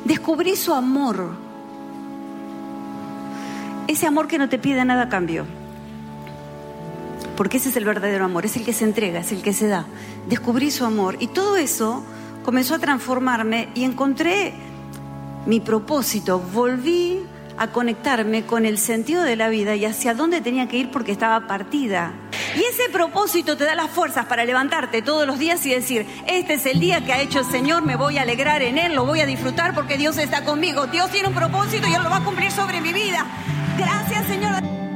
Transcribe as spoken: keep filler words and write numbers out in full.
Descubrí su amor. Ese amor que no te pide nada a cambio. Porque ese es el verdadero amor, es el que se entrega, es el que se da. Descubrí su amor y todo eso comenzó a transformarme y encontré mi propósito. Volví a conectarme con el sentido de la vida y hacia dónde tenía que ir porque estaba partida. Y ese propósito te da las fuerzas para levantarte todos los días y decir, este es el día que ha hecho el Señor, me voy a alegrar en Él, lo voy a disfrutar porque Dios está conmigo. Dios tiene un propósito y Él lo va a cumplir sobre mi vida. Gracias, Señor.